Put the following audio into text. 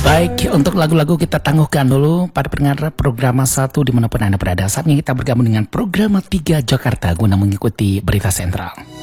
Baik, untuk lagu-lagu kita tangguhkan dulu pada pendengar program 1 dimanapun Anda berada. Saatnya kita bergabung dengan program 3 Jakarta guna mengikuti berita sentral.